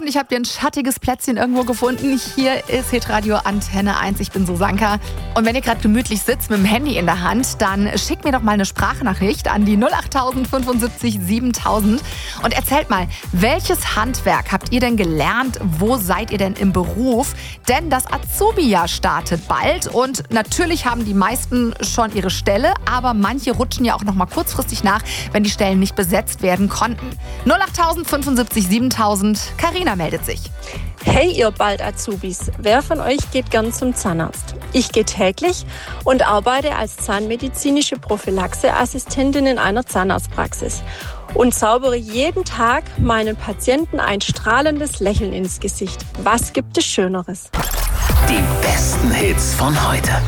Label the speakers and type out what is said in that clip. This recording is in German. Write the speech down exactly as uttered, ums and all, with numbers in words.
Speaker 1: Hoffentlich habt ihr ein schattiges Plätzchen irgendwo gefunden. Hier ist Hitradio Antenne eins. Ich bin Susanka. Und wenn ihr gerade gemütlich sitzt mit dem Handy in der Hand, dann schickt mir doch mal eine Sprachnachricht an die null acht fünfundsiebzig siebentausend und erzählt mal, welches Handwerk habt ihr denn gelernt? Wo seid ihr denn im Beruf? Denn das Azubi-Jahr startet bald und natürlich haben die meisten schon ihre Stelle, aber manche rutschen ja auch noch mal kurzfristig nach, wenn die Stellen nicht besetzt werden konnten. null acht fünfundsiebzig siebentausend. Carina meldet sich.
Speaker 2: Hey ihr bald Azubis, wer von euch geht gern zum Zahnarzt? Ich gehe täglich und arbeite als zahnmedizinische Prophylaxeassistentin in einer Zahnarztpraxis und zaubere jeden Tag meinen Patienten ein strahlendes Lächeln ins Gesicht. Was gibt es Schöneres?
Speaker 3: Die besten Hits von heute.